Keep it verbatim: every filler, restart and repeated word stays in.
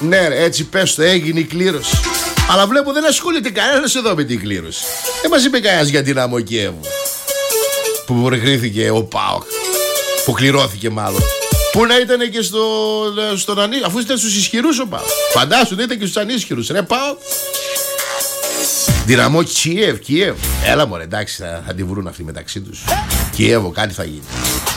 Ναι, ρε, έτσι πες το, έγινε η κλήρωση. Αλλά βλέπω δεν ασχολείται κανένας εδώ με την κλήρωση. Δεν μας είπε κανένας για την Δυναμό Κιέβου που προκρίθηκε ο ΠΑΟΚ, που κληρώθηκε μάλλον. Πού να ήταν και στο, στον ανίσχυρο, αφού ήταν στους ισχυρούς ο ΠΑΟΚ. Φαντάσου, δεν ήταν και στους ανίσχυρους. Ρε ΠΑΟΚ. Δυναμό Κιέβ, Κιέβ. Έλα μωρέ, εντάξει, θα, θα τη βρουν αυτοί μεταξύ τους. Κιέβο, κάτι θα γίνει.